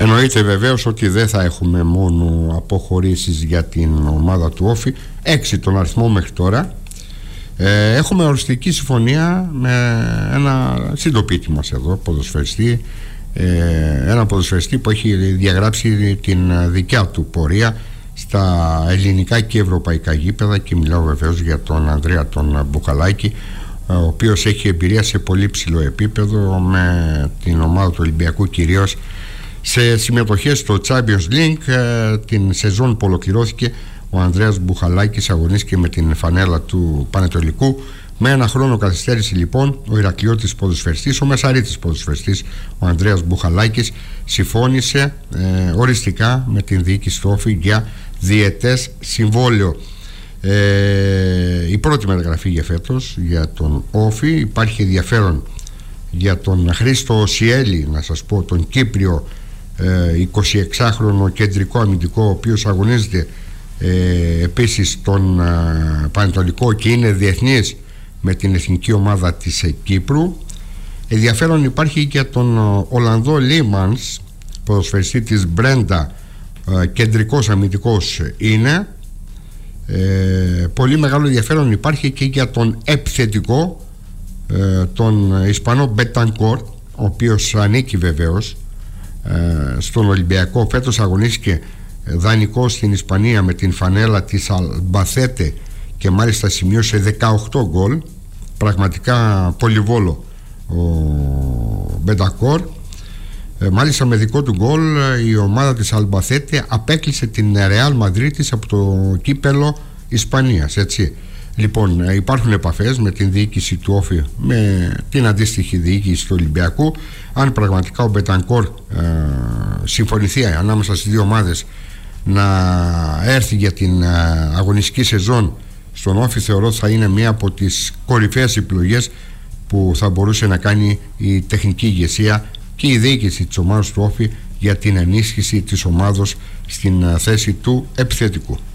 Εννοείται βεβαίως ότι δεν θα έχουμε μόνο αποχωρήσεις για την ομάδα του Όφη, 6 τον αριθμό μέχρι τώρα. Έχουμε οριστική συμφωνία με ένα συντοπίτη μας εδώ, ποδοσφαιριστή, ένα ποδοσφαιριστή που έχει διαγράψει την δικιά του πορεία στα ελληνικά και ευρωπαϊκά γήπεδα, και μιλάω βεβαίως για τον Ανδρέα τον Μπουχαλάκη, ο οποίος έχει εμπειρία σε πολύ ψηλό επίπεδο με την ομάδα του Ολυμπιακού, κυρίως σε συμμετοχές στο Champions League. Την σεζόν που ολοκληρώθηκε, ο Ανδρέας Μπουχαλάκης αγωνίστηκε με την φανέλα του Πανετολικού. Με ένα χρόνο καθυστέρηση λοιπόν, ο Ηρακλειώτης ποδοσφαιριστής, ο Μεσαρίτης ποδοσφαιριστής, ο Ανδρέας Μπουχαλάκης, συμφώνησε οριστικά με την διοίκηση του Όφη για διετές συμβόλαιο. Η πρώτη μεταγραφή για φέτος για τον Όφη. Υπάρχει ενδιαφέρον για τον Χρήστο Σιέλη, να σας πω, τον Κύπριο 26χρονο κεντρικό αμυντικό, ο οποίος αγωνίζεται επίσης στον Πανετολικό και είναι διεθνής με την εθνική ομάδα της Κύπρου. Ενδιαφέρον υπάρχει και τον Ολλανδό Λίμανς, ποδοσφαιριστή της Μπρέντα, κεντρικός αμυντικός είναι. Πολύ μεγάλο ενδιαφέρον υπάρχει και για τον επιθετικό, τον Ισπανό Μπετανκόρ, ο οποίος ανήκει βεβαίως στον Ολυμπιακό. Φέτος αγωνίστηκε δανεικό στην Ισπανία με την φανέλα της Αλμπαθέτε και μάλιστα σημείωσε 18 γκολ. Πραγματικά πολυβόλο ο Μπετανκόρ. Μάλιστα με δικό του γκολ η ομάδα της Αλμπαθέτε απέκλεισε την Ρεάλ Μαδρίτης από το κύπελο Ισπανίας, έτσι. Λοιπόν, υπάρχουν επαφές με την διοίκηση του Όφη, με την αντίστοιχη διοίκηση του Ολυμπιακού. Αν πραγματικά ο Μπετανκόρ συμφωνηθεί ανάμεσα στις δύο ομάδες να έρθει για την αγωνιστική σεζόν στον Όφη, θεωρώ θα είναι μία από τις κορυφαίες επιλογές που θα μπορούσε να κάνει η τεχνική ηγεσία και η διοίκηση της ομάδας του Όφη για την ενίσχυση της ομάδος στην θέση του επιθετικού.